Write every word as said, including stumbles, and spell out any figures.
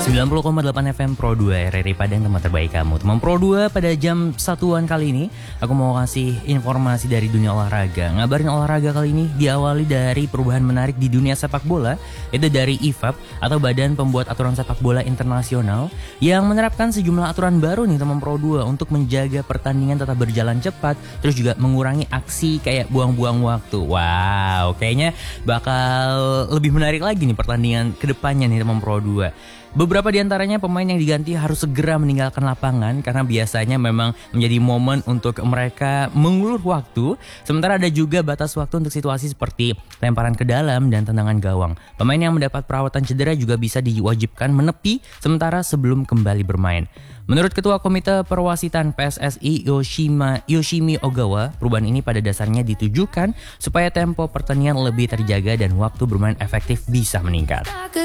sembilan puluh koma delapan F M Pro dua R R I Padang, tempat terbaik kamu. Teman Pro dua, pada jam satuan kali ini aku mau kasih informasi dari dunia olahraga. Ngabarin olahraga kali ini diawali dari perubahan menarik di dunia sepak bola, itu dari I F A B atau Badan Pembuat Aturan Sepak Bola Internasional, yang menerapkan sejumlah aturan baru nih teman Pro dua untuk menjaga pertandingan tetap berjalan cepat, terus juga mengurangi aksi kayak buang-buang waktu. Wow, kayaknya bakal lebih menarik lagi nih pertandingan kedepannya nih teman Pro dua. Beberapa di antaranya pemain yang diganti harus segera meninggalkan lapangan karena biasanya memang menjadi momen untuk mereka mengulur waktu. Sementara ada juga batas waktu untuk situasi seperti lemparan ke dalam dan tendangan gawang. Pemain yang mendapat perawatan cedera juga bisa diwajibkan menepi sementara sebelum kembali bermain. Menurut Ketua Komite Perwasitan P S S I Yoshima, Yoshimi Ogawa, perubahan ini pada dasarnya ditujukan supaya tempo pertandingan lebih terjaga dan waktu bermain efektif bisa meningkat.